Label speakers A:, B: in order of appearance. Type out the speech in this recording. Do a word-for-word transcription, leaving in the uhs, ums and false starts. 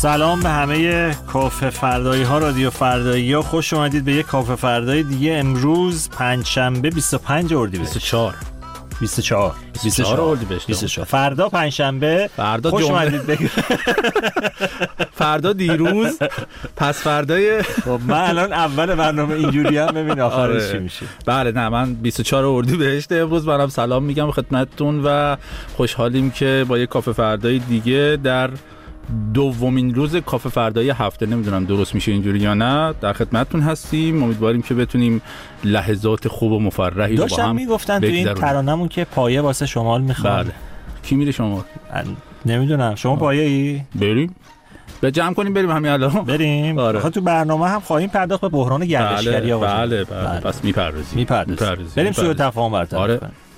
A: سلام به همه کافه فردایی ها، رادیو فردایی ها، خوش اومدید به یک کافه فردایی دیگه. امروز پنجشنبه بیست و پنج اردیبهشت،
B: بیست و چهار
A: بیست و چهار
B: بیست و چهار اردیبهشت،
A: بیست و چهار فردا پنجشنبه،
B: فردا
A: خوش
B: جمعه.
A: اومدید بگید.
B: فردا دیروز، پس فردای
A: خب من الان اول برنامه اینجوری هم ببین آخرش چی
B: آره.
A: میشه.
B: بله نه من بیست و چهار اردیبهشت امروز منم سلام میگم خدمتتون و خوشحالیم که با یک کافه فردای دیگه در دومین روز کافه فردای هفته، نمیدونم درست میشه اینجوری یا نه، در خدمتتون هستیم. امیدواریم که بتونیم لحظات خوب و مفرحی رو با
A: داشتن
B: هم
A: میگفتن تو این
B: بگذرونیم.
A: ترانمون که پایه واسه شمال میخواد.
B: بله. کی میره شما؟
A: نمیدونم شما پایه ای؟
B: بریم به جمع کنیم بریم همین الان
A: بریم.
B: آره.
A: آخه تو برنامه هم خواهیم پرداخت به بحران گردشگری.
B: بله
A: آقا
B: بله,
A: بله.
B: بله. پس میپردازیم
A: میپردازیم. بریم سوی تفاهم برطرف
B: آره.
A: کنیم.